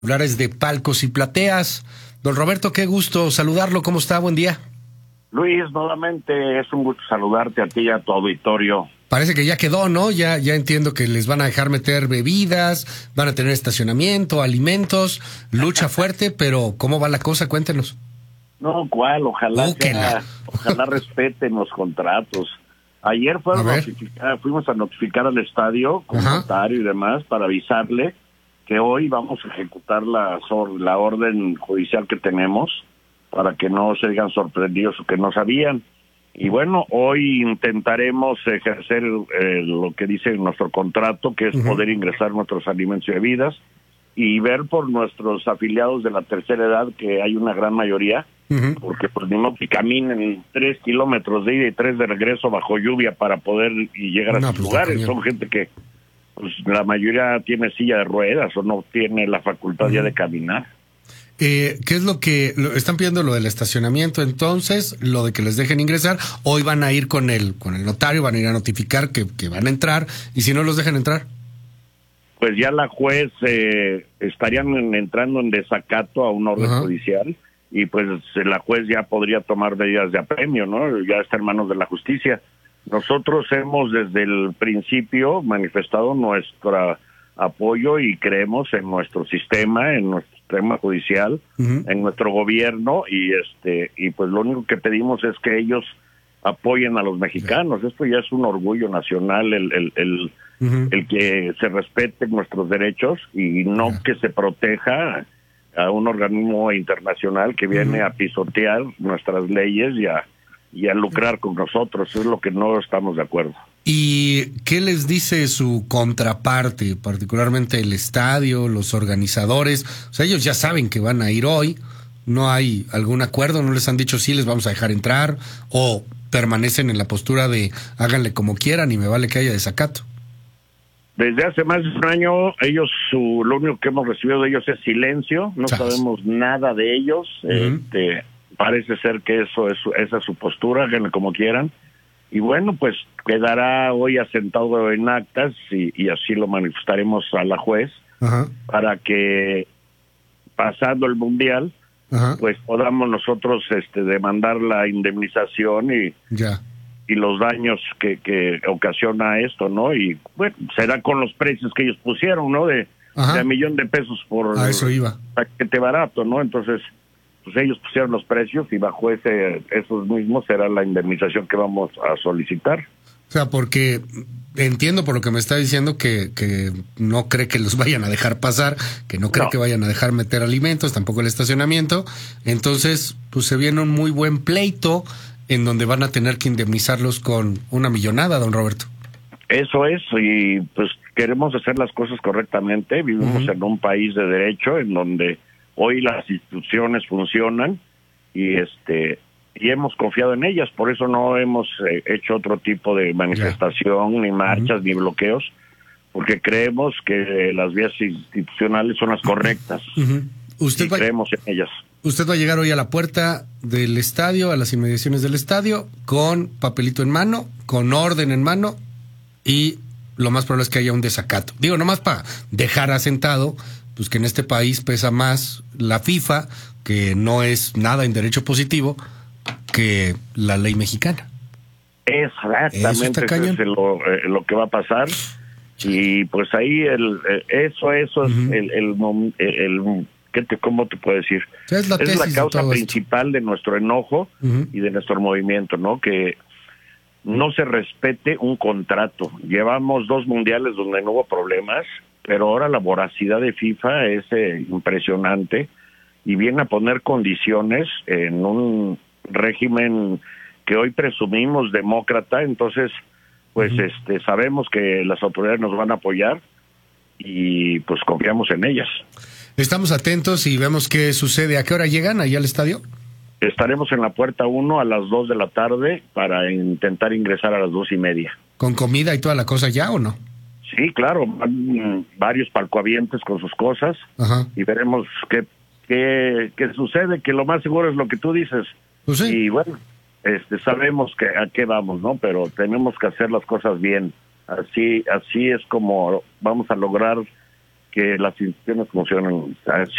Hablares de palcos y plateas. Don Roberto, qué gusto saludarlo. ¿Cómo está? Buen día. Luis, nuevamente es un gusto saludarte a ti y a tu auditorio. Parece que ya quedó, ¿no? Ya entiendo que les van a dejar meter bebidas, van a tener estacionamiento, alimentos, lucha fuerte, pero ¿cómo va la cosa? Cuéntenos. No, ¿cuál? Ojalá respeten los contratos. Ayer fuimos a notificar al estadio con notario y demás para avisarle que hoy vamos a ejecutar la orden judicial que tenemos para que no se digan sorprendidos o que no sabían. Y bueno, hoy intentaremos ejercer lo que dice nuestro contrato, que es poder ingresar nuestros alimentos y bebidas y ver por nuestros afiliados de la tercera edad, que hay una gran mayoría, porque pues ni modo que caminen 3 kilómetros de ida y 3 de regreso bajo lluvia para poder llegar a sus lugares. Son gente que pues la mayoría tiene silla de ruedas o no tiene la facultad ya de caminar. ¿Qué es lo que están pidiendo? Lo del estacionamiento, entonces, lo de que les dejen ingresar. Hoy van a ir con el notario, van a ir a notificar que van a entrar, y si no los dejan entrar, pues ya la juez estarían entrando en desacato a una orden judicial, y pues la juez ya podría tomar medidas de apremio, ¿no? Ya está en manos de la justicia. Nosotros hemos desde el principio manifestado nuestro apoyo y creemos en nuestro sistema, en nuestro sistema judicial, en nuestro gobierno, y pues lo único que pedimos es que ellos apoyen a los mexicanos. Esto ya es un orgullo nacional, el que se respeten nuestros derechos y no que se proteja a un organismo internacional que viene a pisotear nuestras leyes y a lucrar con nosotros. Eso es lo que no estamos de acuerdo. ¿Y qué les dice su contraparte, particularmente el estadio, los organizadores? O sea, ellos ya saben que van a ir hoy, ¿no hay algún acuerdo? ¿No les han dicho sí les vamos a dejar entrar? ¿O permanecen en la postura de háganle como quieran y me vale que haya desacato? Desde hace más de un año, ellos, lo único que hemos recibido de ellos es silencio, no sabemos nada de ellos, parece ser que esa es su postura, háganle como quieran. Y bueno, pues quedará hoy asentado en actas y así lo manifestaremos a la juez para que pasando el mundial, pues podamos nosotros demandar la indemnización y los daños que ocasiona esto, ¿no? Y bueno, será con los precios que ellos pusieron, ¿no? De $1,000,000 por eso iba. paquete barato, ¿no? Entonces pues ellos pusieron los precios y bajo esos mismos será la indemnización que vamos a solicitar. O sea, porque entiendo por lo que me está diciendo que no cree que los vayan a dejar pasar, que no cree que vayan a dejar meter alimentos, tampoco el estacionamiento. Entonces, pues se viene un muy buen pleito en donde van a tener que indemnizarlos con una millonada, don Roberto. Eso es, y pues queremos hacer las cosas correctamente. Vivimos en un país de derecho en donde hoy las instituciones funcionan y hemos confiado en ellas, por eso no hemos hecho otro tipo de manifestación, ni marchas, ni bloqueos, porque creemos que las vías institucionales son las correctas y creemos en ellas. Usted va a llegar hoy a la puerta del estadio, a las inmediaciones del estadio, con papelito en mano, con orden en mano, y lo más probable es que haya un desacato. Digo, nomás para dejar asentado pues que en este país pesa más la FIFA, que no es nada en derecho positivo, que la ley mexicana. Exactamente, eso es lo que va a pasar. Y pues ahí eso es ¿cómo te puedo decir? Es la causa principal de nuestro enojo y de nuestro movimiento, ¿no? Que no se respete un contrato. Llevamos 2 mundiales donde no hubo problemas, pero ahora la voracidad de FIFA es impresionante y viene a poner condiciones en un régimen que hoy presumimos demócrata. Entonces pues sabemos que las autoridades nos van a apoyar y pues confiamos en ellas. Estamos atentos y vemos qué sucede. ¿A qué hora llegan allá al estadio? Estaremos en la puerta 1 a las 2 de la tarde para intentar ingresar a las 2:30. ¿Con comida y toda la cosa ya o no? Sí, claro, van varios palcoavientes con sus cosas y veremos qué sucede, que lo más seguro es lo que tú dices. Pues sí. Y bueno, sabemos a qué vamos, ¿no? Pero tenemos que hacer las cosas bien. Así es como vamos a lograr que las instituciones funcionan